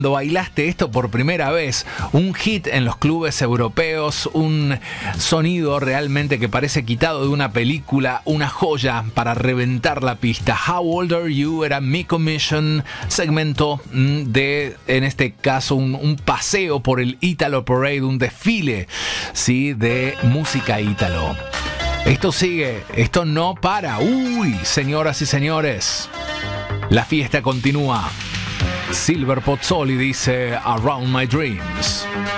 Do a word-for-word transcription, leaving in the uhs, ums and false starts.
Cuando bailaste esto por primera vez, un hit en los clubes europeos, un sonido realmente que parece quitado de una película, una joya para reventar la pista. How Old Are You era Mi Commission, segmento de, en este caso, un, un paseo por el Italo Parade, un desfile, ¿sí?, de música ítalo. Esto sigue, esto no para. Uy, señoras y señores, la fiesta continúa. Silver Pozzoli dice Around My Dreams.